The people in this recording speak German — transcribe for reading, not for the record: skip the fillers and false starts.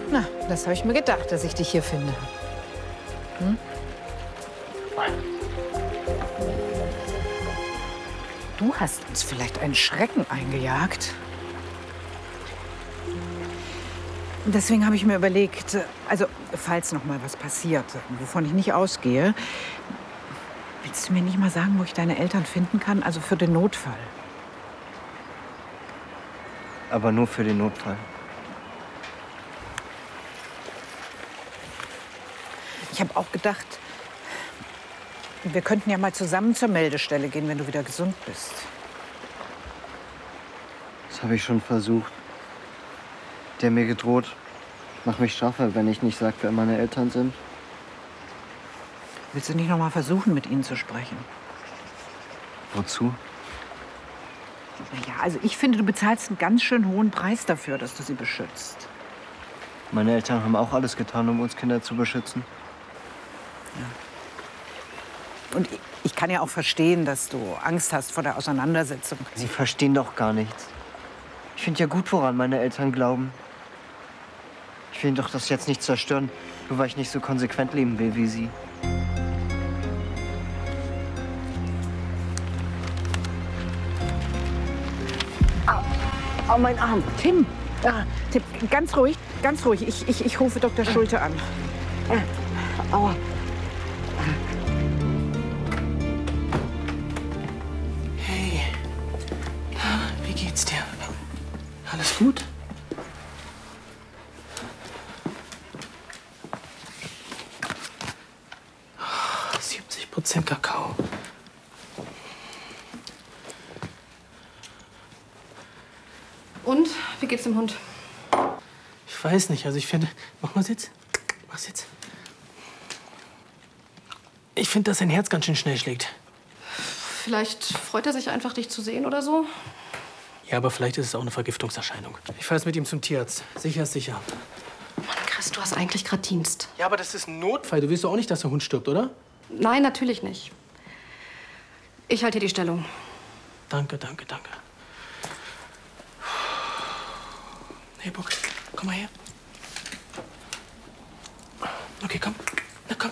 Na, das habe ich mir gedacht, dass ich dich hier finde. Hm? Du hast uns vielleicht einen Schrecken eingejagt. Deswegen habe ich mir überlegt, also falls noch mal was passiert, wovon ich nicht ausgehe, willst du mir nicht mal sagen, wo ich deine Eltern finden kann? Also für den Notfall. Aber nur für den Notfall. Ich habe auch gedacht, wir könnten ja mal zusammen zur Meldestelle gehen, wenn du wieder gesund bist. Das habe ich schon versucht. Der mir gedroht, mach mich strafbar, wenn ich nicht sage, wer meine Eltern sind. Willst du nicht noch mal versuchen, mit ihnen zu sprechen? Wozu? Na ja, also ich finde, du bezahlst einen ganz schön hohen Preis dafür, dass du sie beschützt. Meine Eltern haben auch alles getan, um uns Kinder zu beschützen. Ja. Und ich kann ja auch verstehen, dass du Angst hast vor der Auseinandersetzung. Sie verstehen doch gar nichts. Ich finde ja gut, woran meine Eltern glauben. Ich will doch das jetzt nicht zerstören, nur weil ich nicht so konsequent leben will wie sie. Au, mein Arm. Tim. Ja, Tim, ganz ruhig, ganz ruhig. Ich rufe Dr. Schulte an. Aua. Hey. Wie geht's dir? Alles gut? Oh, 70% Kakao. Und? Wie geht's dem Hund? Ich weiß nicht, also ich finde... Mach mal Sitz. Mach Sitz. Ich finde, dass sein Herz ganz schön schnell schlägt. Vielleicht freut er sich einfach, dich zu sehen oder so? Ja, aber vielleicht ist es auch eine Vergiftungserscheinung. Ich fahre jetzt mit ihm zum Tierarzt. Sicher ist sicher. Mann, Chris, du hast eigentlich gerade Dienst. Ja, aber das ist ein Notfall. Du willst doch auch nicht, dass der Hund stirbt, oder? Nein, natürlich nicht. Ich halte hier die Stellung. Danke, danke, danke. Hey, Buck, komm mal her. Okay, komm.